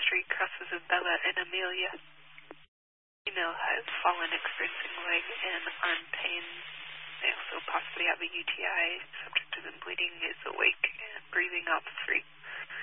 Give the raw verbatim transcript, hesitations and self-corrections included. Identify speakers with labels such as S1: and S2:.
S1: street crosses with Bella and Amelia. Female has fallen, experiencing leg and arm pain. They also possibly have a U T I. Subject to them bleeding is awake and breathing out free.